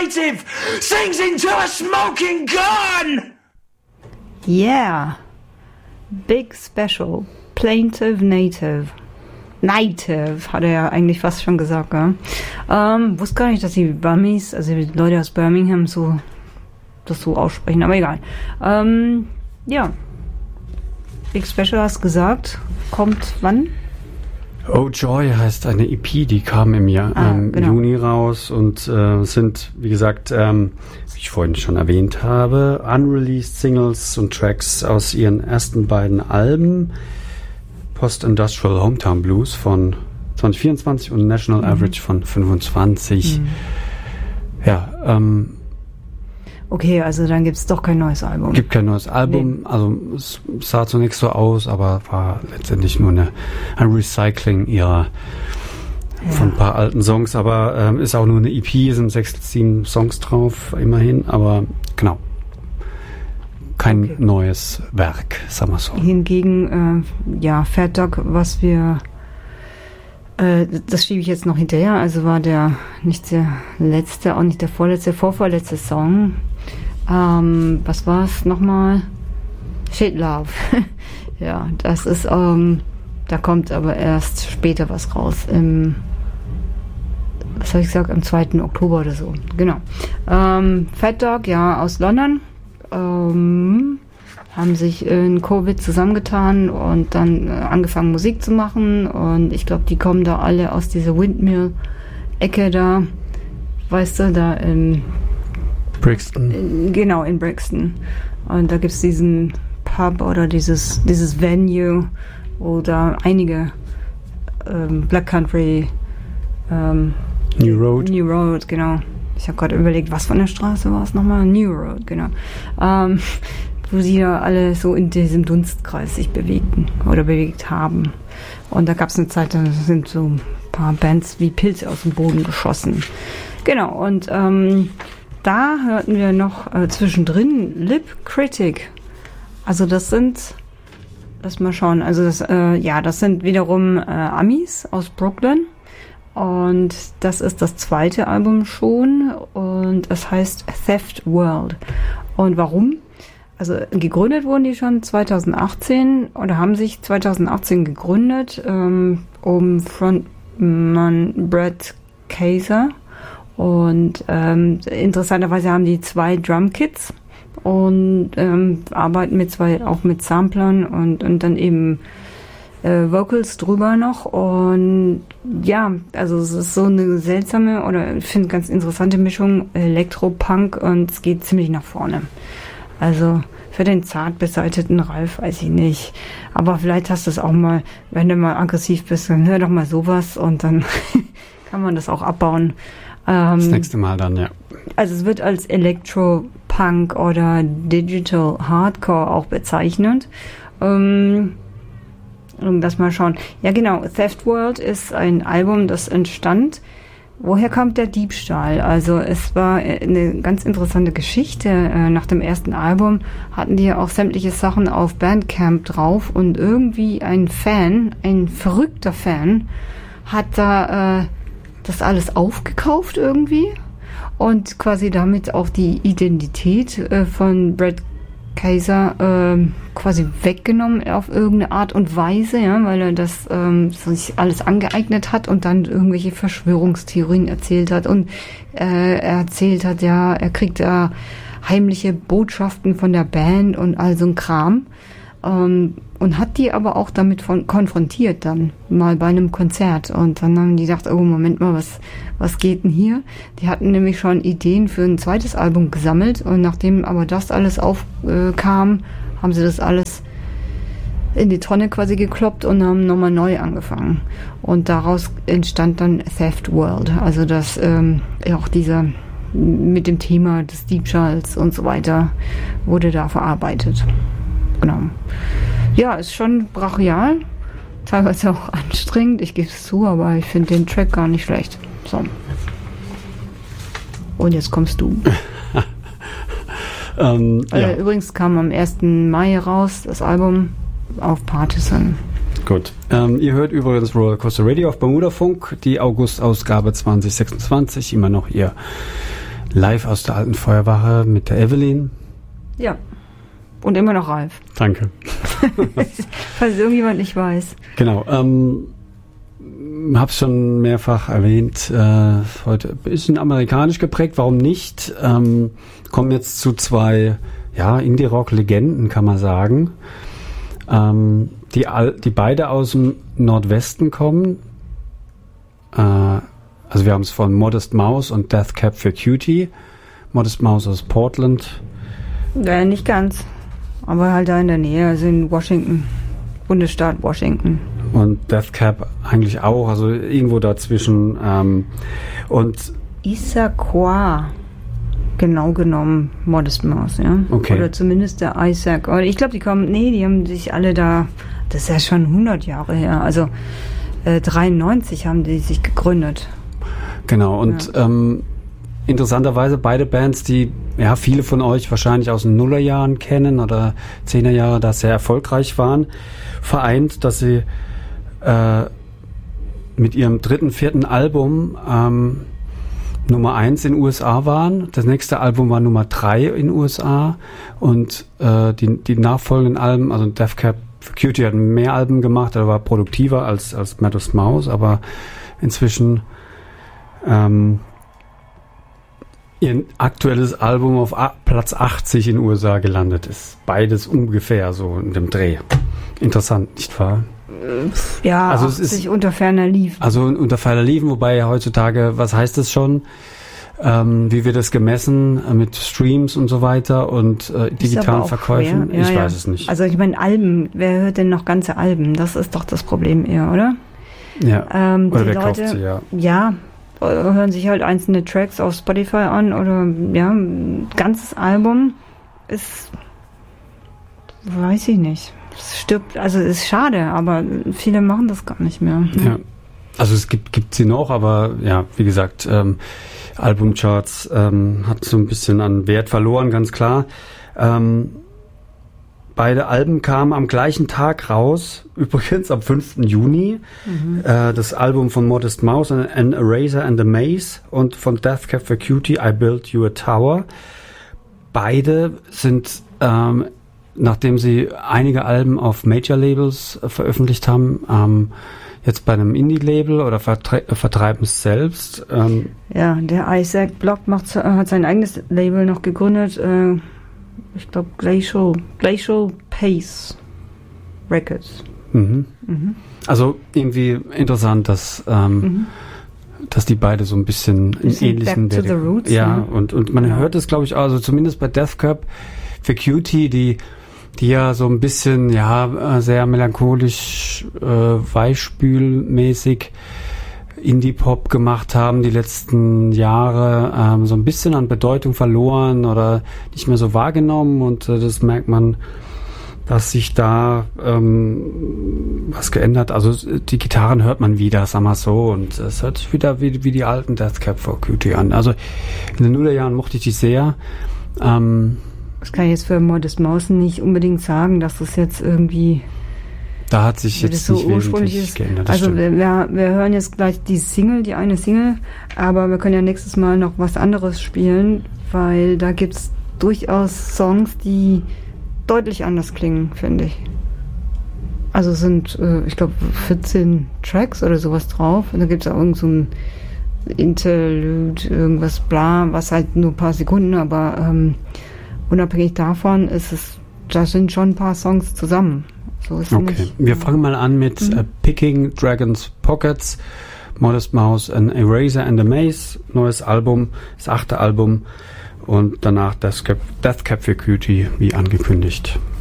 native sings into a smoking gun! Yeah. Big Special. Plaintive Native. Native, hat er ja eigentlich fast schon gesagt, gell? Wusste gar nicht, dass die Burmese, also die Leute aus Birmingham das so aussprechen, aber egal. Ja. Big Special hast gesagt. Kommt wann? Oh Joy heißt eine EP, die kam im Juni raus und sind, wie gesagt, wie ich vorhin schon erwähnt habe, unreleased Singles und Tracks aus ihren ersten beiden Alben, Post-Industrial Hometown Blues von 2024 und National Average von 25. Ja, okay, also dann gibt es doch kein neues Album. Gibt kein neues Album, also es sah zunächst so aus, aber war letztendlich nur ein Recycling ihrer von ein paar alten Songs, aber ist auch nur eine EP, sind 6, 7 Songs drauf, immerhin, aber genau. Kein neues Werk, sagen wir so. Hingegen, Fat Dog, was wir das schiebe ich jetzt noch hinterher, also war nicht der letzte, auch nicht der vorvorletzte Song. Was war es nochmal? Shit Love. Ja, das ist, da kommt aber erst später was raus. Was habe ich gesagt? Am 2. Oktober oder so. Genau. Fat Dog, ja, aus London. Haben sich in Covid zusammengetan und dann angefangen Musik zu machen und ich glaube, die kommen da alle aus dieser Windmill-Ecke da, weißt du, da in Brixton. Genau, in Brixton. Und da gibt es diesen Pub oder dieses Venue, wo da einige Black Country New Road, genau. Ich habe gerade überlegt, was von der Straße war es nochmal? New Road, genau. Wo sie ja alle so in diesem Dunstkreis sich bewegten oder bewegt haben. Und da gab es eine Zeit, da sind so ein paar Bands wie Pilze aus dem Boden geschossen. Genau, und da hörten wir noch zwischendrin Lip Critic. Also das sind, lass mal schauen, also das sind wiederum Amis aus Brooklyn. Und das ist das zweite Album schon und es heißt Theft World. Und warum? Also gegründet wurden die schon 2018 oder haben sich 2018 gegründet, um Frontman Brett Kaiser. Und interessanterweise haben die 2 Drumkits und arbeiten auch mit Samplern und dann eben Vocals drüber noch. Und ja, also es ist so eine seltsame oder ich finde ganz interessante Mischung Elektropunk und es geht ziemlich nach vorne. Also für den zart beseiteten Ralf weiß ich nicht. Aber vielleicht hast du es auch mal, wenn du mal aggressiv bist, dann hör doch mal sowas und dann kann man das auch abbauen. Das nächste Mal dann, ja. Also es wird als Elektropunk oder Digital Hardcore auch bezeichnet. Lass mal schauen. Ja genau, Theft World ist ein Album, das entstand. Woher kommt der Diebstahl? Also es war eine ganz interessante Geschichte. Nach dem ersten Album hatten die ja auch sämtliche Sachen auf Bandcamp drauf und irgendwie ein verrückter Fan, hat da das alles aufgekauft irgendwie und quasi damit auch die Identität von Brett Kaiser quasi weggenommen auf irgendeine Art und Weise, ja, weil er das sich alles angeeignet hat und dann irgendwelche Verschwörungstheorien erzählt hat und er erzählt hat, ja, er kriegt da heimliche Botschaften von der Band und all so ein Kram und hat die aber auch damit konfrontiert dann mal bei einem Konzert und dann haben die gedacht, oh Moment mal, was geht denn hier? Die hatten nämlich schon Ideen für ein zweites Album gesammelt und nachdem aber das alles aufkam, haben sie das alles in die Tonne quasi gekloppt und haben nochmal neu angefangen. Und daraus entstand dann Theft World, also das auch dieser mit dem Thema des Diebstahls und so weiter wurde da verarbeitet. Genau. Ja, ist schon brachial, teilweise auch anstrengend, ich gebe es zu, aber ich finde den Track gar nicht schlecht. So. Und jetzt kommst du. Ja. Übrigens kam am 1. Mai raus das Album auf Partisan. Gut. Ihr hört übrigens Rollercoaster Radio auf Bermuda Funk, die August-Ausgabe 2026, immer noch ihr live aus der alten Feuerwache mit der Evelyn. Ja. Und immer noch Ralf. Danke. Falls irgendjemand nicht weiß. Genau. Hab's schon mehrfach erwähnt. Heute ein bisschen amerikanisch geprägt. Warum nicht? Kommen jetzt zu zwei Indie-Rock-Legenden, kann man sagen. Die beide aus dem Nordwesten kommen. Also wir haben es von Modest Mouse und Death Cab for Cutie. Modest Mouse aus Portland. Ja, nicht ganz. Aber halt da in der Nähe, also in Washington. Bundesstaat Washington. Und Death Cab eigentlich auch, also irgendwo dazwischen. Und Issaquah, genau genommen, Modest Mouse, ja. Okay. Oder zumindest der Isaac. Aber ich glaube, die haben sich alle da, das ist ja schon 100 Jahre her, also 93 haben die sich gegründet. Genau, und interessanterweise beide Bands, die viele von euch wahrscheinlich aus den Nullerjahren kennen oder 10er Jahre, da sehr erfolgreich waren, vereint, dass sie mit ihrem 3., 4. Album Nummer 1 in den USA waren. Das nächste Album war Nummer 3 in den USA und die nachfolgenden Alben, also Death Cab for Cutie hat mehr Alben gemacht, er war produktiver als Modest Mouse, aber inzwischen ihr aktuelles Album auf Platz 80 in den USA gelandet ist. Beides ungefähr so in dem Dreh. Interessant, nicht wahr? Ja, also es ist unter ferner Liefen. Also unter ferner Liefen, wobei ja heutzutage, was heißt das schon? Wie wird das gemessen mit Streams und so weiter und digitalen Verkäufen? Schwer. Ich weiß es nicht. Also ich meine Alben, wer hört denn noch ganze Alben? Das ist doch das Problem eher, oder? Ja, oder wer Leute, kauft sie, ja. Ja, hören sich halt einzelne Tracks auf Spotify an oder ein ganzes Album ist, weiß ich nicht. Es stirbt, also es ist schade, aber viele machen das gar nicht mehr. Ja, also es gibt sie noch, aber ja, wie gesagt, Albumcharts hat so ein bisschen an Wert verloren, ganz klar. Beide Alben kamen am gleichen Tag raus, übrigens am 5. Juni. Das Album von Modest Mouse, An Eraser and a Maze, und von Death Cab for Cutie, I Built You a Tower. Beide sind, nachdem sie einige Alben auf Major-Labels veröffentlicht haben, jetzt bei einem Indie-Label oder vertreiben es selbst. Ja, der Isaac Block hat sein eigenes Label noch gegründet, ich glaube Glacial Pace Records. Also irgendwie interessant, dass die beide so ein bisschen in ähnlichen Back to the Roots, ja, und man hört es, glaube ich, also zumindest bei Death Cab for Cutie, die ja so ein bisschen sehr melancholisch weichspülmäßig Indie-Pop gemacht haben, die letzten Jahre so ein bisschen an Bedeutung verloren oder nicht mehr so wahrgenommen, und das merkt man, dass sich da was geändert. Also die Gitarren hört man wieder, sagen wir so, und es hört sich wieder wie die alten Death Cab for Cutie an. Also in den Nullerjahren mochte ich die sehr. Das kann ich jetzt für Modest Mouse nicht unbedingt sagen, dass das jetzt irgendwie... Da hat sich jetzt nicht wesentlich geändert. Also wir hören jetzt gleich die eine Single, aber wir können ja nächstes Mal noch was anderes spielen, weil da gibt es durchaus Songs, die deutlich anders klingen, finde ich. Also sind, ich glaube, 14 Tracks oder sowas drauf, und da gibt es auch irgend so ein Interlude, irgendwas bla, was halt nur ein paar Sekunden, aber unabhängig davon da sind schon ein paar Songs zusammen. So ist okay, nicht, wir fangen mal an mit Picking Dragon's Pockets, Modest Mouse, An Eraser and a Maze, neues Album, das 8. Album, und danach Death Cab for Cutie, wie angekündigt.